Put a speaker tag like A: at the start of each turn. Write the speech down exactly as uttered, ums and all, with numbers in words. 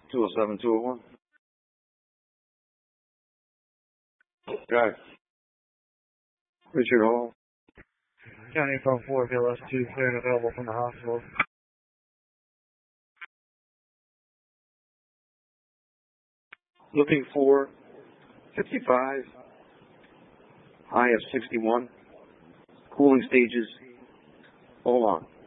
A: two oh seven, two oh one. Guys. Richard Hall.
B: County phone four, K L S two, clear and available from the hospital.
A: Looking for fifty-five, high of sixty-one, cooling stages, all on.